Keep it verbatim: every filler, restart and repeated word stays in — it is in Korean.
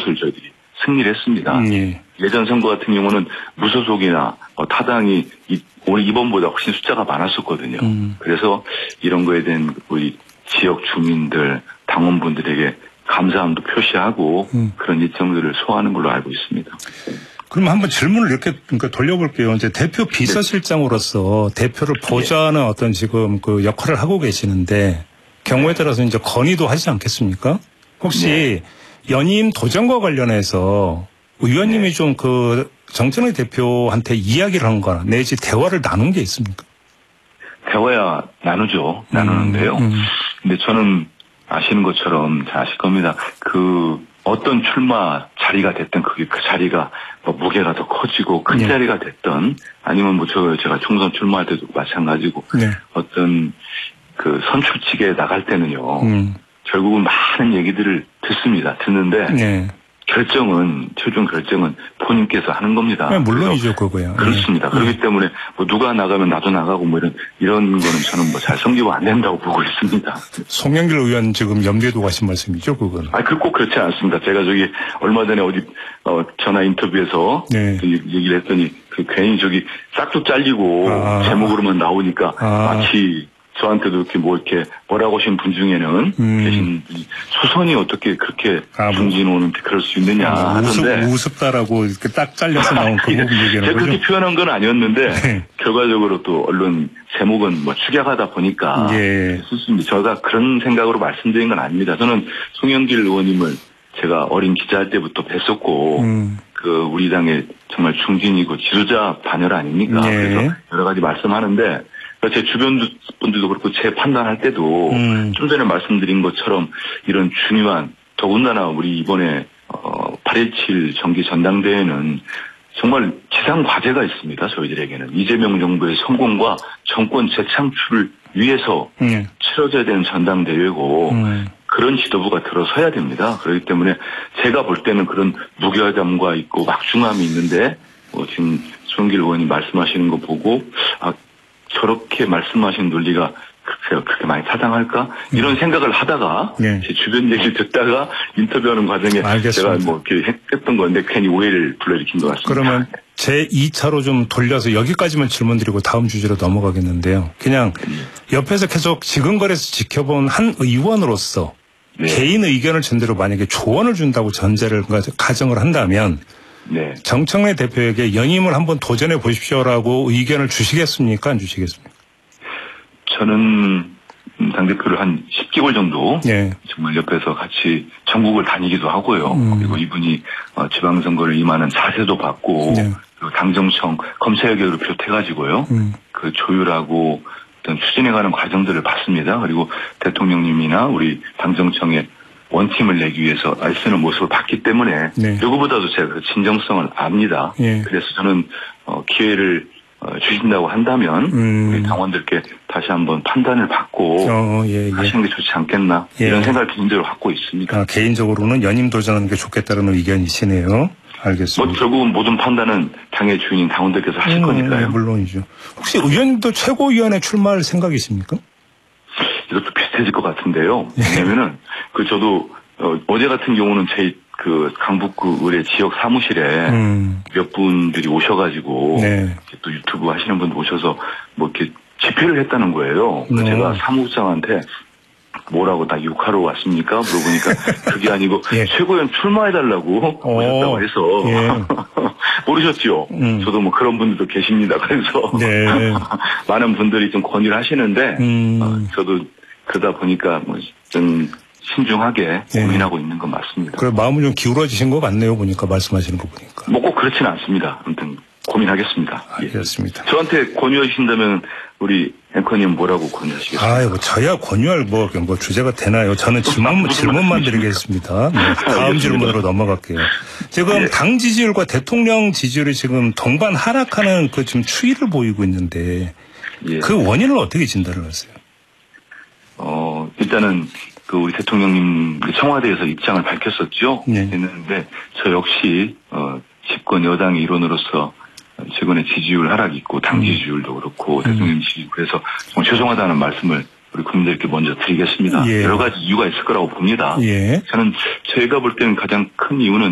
곳을 저희들이 승리를 했습니다. 음, 예. 예전 선거 같은 경우는 무소속이나 어, 타당이 이, 올 이번보다 훨씬 숫자가 많았었거든요. 음. 그래서 이런 거에 대한 우리 지역 주민들, 당원분들에게 감사함도 표시하고 음. 그런 일정들을 소화하는 걸로 알고 있습니다. 그럼 한번 질문을 이렇게 그러니까 돌려볼게요. 이제 대표 비서실장으로서 네. 대표를 보좌하는 네. 어떤 지금 그 역할을 하고 계시는데 경우에 따라서 이제 건의도 하지 않겠습니까? 혹시 네. 연임 도전과 관련해서 의원님이 네. 좀 그 정청래 대표한테 이야기를 한 거나 내지 대화를 나눈 게 있습니까? 대화야 나누죠. 나누는데요. 음, 음. 근데 저는 아시는 것처럼 잘 아실 겁니다. 그 어떤 출마 자리가 됐든 그게 그 자리가 뭐 무게가 더 커지고 큰 네. 자리가 됐든 아니면 뭐 저 제가 총선 출마할 때도 마찬가지고 네. 어떤 그 선출직에 나갈 때는요. 음. 결국은 많은 얘기들을 듣습니다. 듣는데 네. 결정은 최종 결정은 본인께서 하는 겁니다. 네, 물론이죠, 그거야. 그렇습니다. 네. 그렇기 때문에 뭐 누가 나가면 나도 나가고 뭐 이런 이런 거는 저는 뭐 잘 성기가 안 된다고 보고 있습니다. 송영길 의원 지금 염두에 두고 하신 말씀이죠, 그건? 아니, 그 꼭 그렇지 않습니다. 제가 저기 얼마 전에 어디 어, 전화 인터뷰에서 네. 그 얘기를 했더니 그 괜히 저기 싹도 잘리고 아. 제목으로만 나오니까 아. 마치 저한테도 이렇게 뭐 이렇게 뭐라고 하신 분 중에는 음. 계신 분이 초선이 어떻게 그렇게 아, 중진 오는데 그럴 수 있느냐 아, 하던데 우습, 우습다라고 이렇게 딱 잘려서 나온 그 부분 얘기하는 제가 거죠? 그렇게 표현한 건 아니었는데 네. 결과적으로 또 언론 제목은 뭐 축약하다 보니까 예. 썼습니다. 제가 그런 생각으로 말씀드린 건 아닙니다. 저는 송영길 의원님을 제가 어린 기자할 때부터 뵀었고 음. 그 우리 당의 정말 중진이고 지도자 반열 아닙니까? 예. 그래서 여러 가지 말씀하는데 제 주변 분들도 그렇고 제 판단할 때도 음. 좀 전에 말씀드린 것처럼 이런 중요한 더군다나 우리 이번에 어, 팔 일칠 정기 전당대회는 정말 지상 과제가 있습니다. 저희들에게는 이재명 정부의 성공과 정권 재창출을 위해서 음. 치러져야 되는 전당대회고 음. 그런 지도부가 들어서야 됩니다. 그렇기 때문에 제가 볼 때는 그런 무결감과 있고 막중함이 있는데 어, 지금 송영길 의원이 말씀하시는 거 보고 아 저렇게 말씀하신 논리가 글쎄요, 그렇게 많이 타당할까? 이런 네. 생각을 하다가, 네. 제 주변 얘기를 듣다가 인터뷰하는 과정에 알겠습니다. 제가 뭐 이렇게 했던 건데 괜히 오해를 불러일으킨 것 같습니다. 그러면 제이 차로 좀 돌려서 여기까지만 질문드리고 다음 주제로 넘어가겠는데요. 그냥 네. 옆에서 계속 지근거려서 지켜본 한 의원으로서 네. 개인 의견을 전제로 만약에 조언을 준다고 전제를 가정을 한다면 네. 정청래 대표에게 연임을 한번 도전해 보십시오라고 의견을 주시겠습니까? 안 주시겠습니까? 저는 당대표를 한 십 개월 정도 네. 정말 옆에서 같이 전국을 다니기도 하고요. 음. 그리고 이분이 지방선거를 임하는 자세도 봤고 네. 그리고 당정청 검찰개혁을 비롯해가지고요. 음. 그 조율하고 어떤 추진해가는 과정들을 봤습니다. 그리고 대통령님이나 우리 당정청의 원팀을 내기 위해서 애쓰는 모습을 봤기 때문에 네. 누구보다도 제가 그 진정성을 압니다. 네. 그래서 저는 어, 기회를 어, 주신다고 한다면 음. 우리 당원들께 다시 한번 판단을 받고 어, 예, 예. 하시는 게 좋지 않겠나 예. 이런 생각을 개인적으로 갖고 있습니다. 아, 개인적으로는 연임 도전하는 게 좋겠다는 의견이시네요. 알겠습니다. 뭐 결국은 모든 판단은 당의 주인인 당원들께서 하실 음, 거니까요. 물론이죠. 혹시 의원님도 최고위원회 출마할 생각이십니까? 이것도 비슷해질 것 같은데요. 왜냐면은 그 저도 어, 어제 같은 경우는 제 그 강북구 의뢰 지역 사무실에 음. 몇 분들이 오셔가지고 네. 또 유튜브 하시는 분들 오셔서 뭐 이렇게 집회를 했다는 거예요. 네. 제가 사무국장한테 뭐라고 다 욕하러 왔습니까? 물어보니까 그게 아니고 예. 최고위원 출마해달라고 오셨다고 해서 예. 모르셨죠? 음. 저도 뭐 그런 분들도 계십니다. 그래서 네. 많은 분들이 좀 건의를 하시는데 음. 어, 저도 그러다 보니까 뭐 좀 신중하게 네. 고민하고 있는 건 맞습니다. 그래 마음은 좀 기울어지신 것 같네요. 보니까 말씀하시는 거 보니까. 뭐 꼭 그렇지는 않습니다. 아무튼 고민하겠습니다. 알겠습니다. 예. 저한테 권유하신다면 우리 앵커님 뭐라고 권유하시겠습니까? 아이고 저야 권유할 뭐, 뭐 주제가 되나요? 저는 질문, 질문만 드리겠습니다. 네, 다음 질문으로 넘어갈게요. 지금 예. 당 지지율과 대통령 지지율이 지금 동반 하락하는 그 지금 추이를 보이고 있는데 예. 그 원인을 어떻게 진단을 하세요? 어 일단은 그 우리 대통령님 청와대에서 입장을 밝혔었죠. 네. 했는데 저 역시 어 집권 여당의 일원으로서 최근에 지지율 하락이 있고 당 지지율도 그렇고 음. 대통령 지지율 그래서 정말 죄송하다는 말씀을 우리 국민들께 먼저 드리겠습니다. 예. 여러 가지 이유가 있을 거라고 봅니다. 예. 저는 제가 볼 때는 가장 큰 이유는